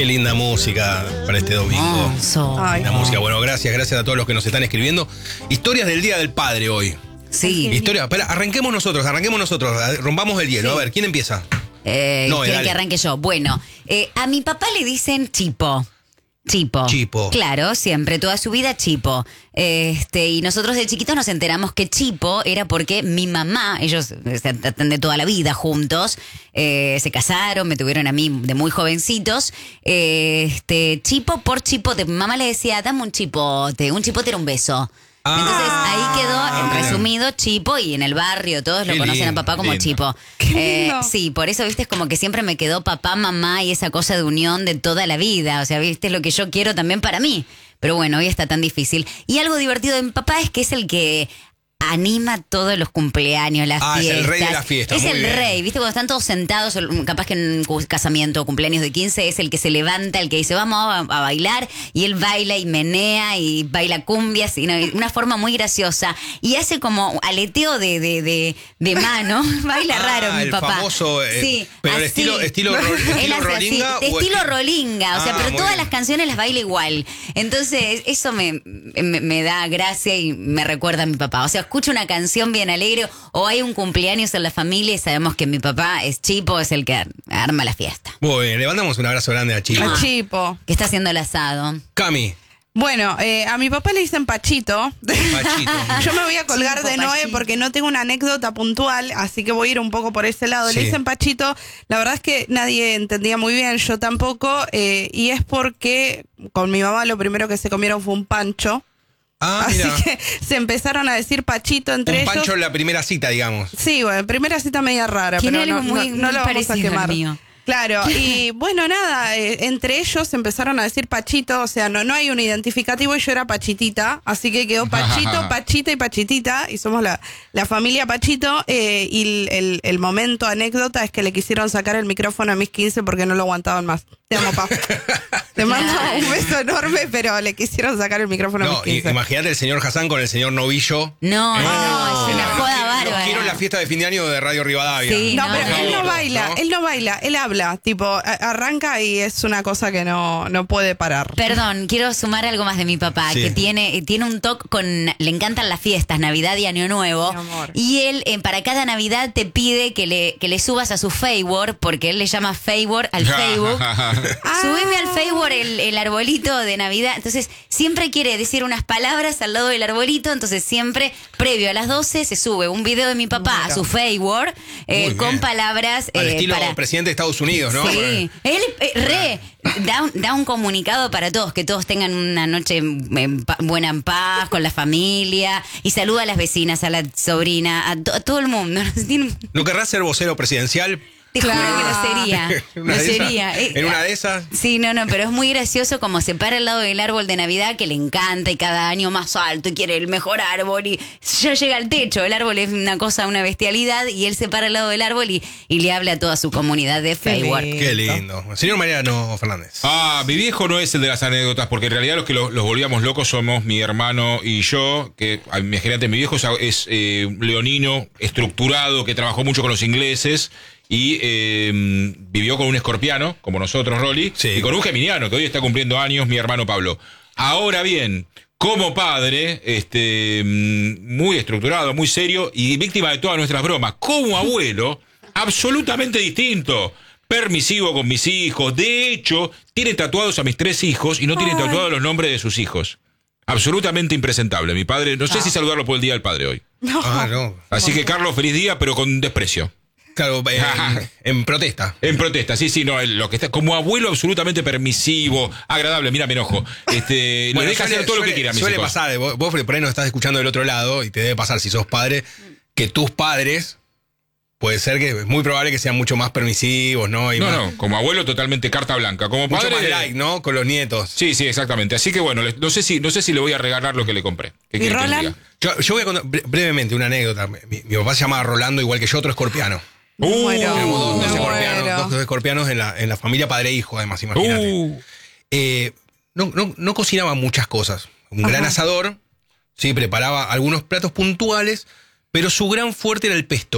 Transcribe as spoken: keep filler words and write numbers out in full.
Qué linda música para este domingo. Oh, Linda no. música. Bueno, gracias, gracias a todos los que nos están escribiendo. Historias del Día del Padre hoy. Sí. Historia, espera, arranquemos nosotros, arranquemos nosotros, rompamos el hielo. Sí. A ver, ¿quién empieza? Eh, No, ¿Quieren dale. que arranque yo? Bueno, eh, a mi papá le dicen Chipo. Chipo. Chipo. Claro, siempre, toda su vida Chipo. Este, y nosotros de chiquitos nos enteramos que Chipo era porque mi mamá, ellos están de toda la vida juntos, eh, se casaron, me tuvieron a mí de muy jovencitos. Eh, este, Chipo por chipote. Mi mamá le decía, dame un chipote. Un chipote era un beso. Ah. Entonces ahí quedó en mira. resumido Chipo, y en el barrio todos lo Qué conocen lindo, a papá como lindo. Chipo. Qué Eh, lindo. sí, por eso, viste, es como que siempre me quedó papá, mamá y esa cosa de unión de toda la vida. O sea, viste, es lo que yo quiero también para mí. Pero bueno, hoy está tan difícil. Y algo divertido de mi papá es que es el que anima todos los cumpleaños, las Ah, es el fiestas. rey de las fiestas, Es muy el bien. rey, viste, cuando están todos sentados, capaz que en un casamiento o cumpleaños de quince, es el que se levanta, el que dice vamos a, a bailar, y él baila y menea y baila cumbias, y no, y una forma muy graciosa. Y hace como aleteo de, de, de, de mano, baila Ah, raro mi el papá. famoso, eh, sí, pero el así. estilo- estilo ro- Él estilo hace así, rolinga o estilo estilo- rolinga, o sea, Ah, pero muy todas bien. las canciones las baila igual. Entonces, eso me, me, me da gracia y me recuerda a mi papá. O sea, escucho una canción bien alegre o hay un cumpleaños en la familia y sabemos que mi papá es Chipo, es el que arma la fiesta. Muy bien, le mandamos un abrazo grande a Chipo. A Chipo. Que está haciendo el asado. Cami, Bueno, eh, a mi papá le dicen Pachito. Pachito. Yo me voy a colgar Chipo, de Noé Pachito. porque no tengo una anécdota puntual, así que voy a ir un poco por ese lado. Sí. Le dicen Pachito, la verdad es que nadie entendía muy bien, yo tampoco, eh, y es porque con mi mamá lo primero que se comieron fue un pancho. Ah, Así mira. que se empezaron a decir Pachito entre Un ellos. pancho en la primera cita, digamos. Sí, bueno, primera cita media rara, Tiene pero no, algo muy- no, no muy lo vamos a parecido al quemar. mío. Claro, y bueno, nada, eh, entre ellos empezaron a decir Pachito, o sea, no, no hay un identificativo y yo era Pachitita, así que quedó Pachito, Pachita y Pachitita, y somos la, la familia Pachito, eh, y el, el, el momento anécdota es que le quisieron sacar el micrófono a mis quince porque no lo aguantaban más. Te amo, pa. Te mando Claro. un beso enorme, pero le quisieron sacar el micrófono a mis No, i- quince. imagínate el señor Hassan con el señor Novillo. No, Eh, no, es una los- joda Los bárbara. quiero en la fiesta de fin de año de Radio Rivadavia. Sí, No, no, pero no, él no no, baila, ¿no? él no baila, él habla, tipo, a- arranca y es una cosa que no, no puede parar. Perdón, quiero sumar algo más de mi papá, Sí. que tiene, tiene un toque con, le encantan las fiestas, Navidad y Año Nuevo, Mi amor. y él eh, para cada Navidad te pide que le, que le subas a su Facebook, porque él le llama Facebook al Facebook. Subime al Facebook el, el arbolito de Navidad. Entonces, siempre quiere decir unas palabras al lado del arbolito. Entonces, siempre, previo a las doce, se sube un video de mi papá a su Facebook eh, Muy con bien. palabras Al eh, estilo para. presidente de Estados Unidos, ¿no? Sí, él eh, re da, un- da un comunicado para todos, que todos tengan una noche en pa- buena en paz, con la familia, y saluda a las vecinas, a la sobrina, a, to- a todo el mundo. Tiene un- ¿No querrás ser vocero presidencial? Te juro Claro. que lo sería. ¿En una Lo de esas? sería. Eh, ¿En una de esas? Sí, no, no, pero es muy gracioso como se para al lado del árbol de Navidad, que le encanta, y cada año más alto y quiere el mejor árbol, y ya llega al techo. El árbol es una cosa, una bestialidad, y él se para al lado del árbol y, y le habla a toda su comunidad de Facebook. lindo. Qué lindo. Señor Mariano Fernández. Ah, mi viejo no es el de las anécdotas, porque en realidad los que lo- los volvíamos locos somos mi hermano y yo, que ah, imagínate, mi viejo es, es eh, un leonino, estructurado, que trabajó mucho con los ingleses y eh, vivió con un escorpiano, como nosotros, Rolly, Sí. y con un geminiano, que hoy está cumpliendo años, mi hermano Pablo. Ahora bien, como padre, este, mm, muy estructurado, muy serio y víctima de todas nuestras bromas, como abuelo, absolutamente distinto. Permisivo con mis hijos. De hecho, tiene tatuados a mis tres hijos y no tiene Ay. tatuados los nombres de sus hijos. Absolutamente impresentable. Mi padre, no sé si saludarlo por el Día del Padre hoy. No. Ah, no. Así que, Carlos, feliz día, pero con desprecio. Claro, eh, en, en protesta. En protesta, sí, sí, no, el- lo que está como abuelo absolutamente permisivo, agradable, mira, me enojo. Este, le deja suele- hacer todo lo que suele- quiera a mis Suele hijos. pasar, eh, vos, vos por ahí nos estás escuchando del otro lado y te debe pasar si sos padre, que tus padres, puede ser que es muy probable que sean mucho más permisivos, ¿no? Y No, más, no, como abuelo totalmente carta blanca. Como mucho padre. más like, ¿no? Con los nietos. Sí, sí, exactamente. Así que bueno, le- no sé si, no sé si le voy a regalar lo que le compré. ¿Qué ¿Y quiere que le Roland? diga? Yo, yo voy a contar bre- brevemente una anécdota. Mi, mi papá se llamaba Rolando, igual que yo, otro escorpiano. Me muero. Tenemos dos, dos Me escorpianos, muero. dos, dos escorpianos en la, en la familia padre e hijo, además, imagínate. Uh, Eh, no, no, no cocinaba muchas cosas. Un gran Ajá. asador, sí, preparaba algunos platos puntuales, pero su gran fuerte era el pesto.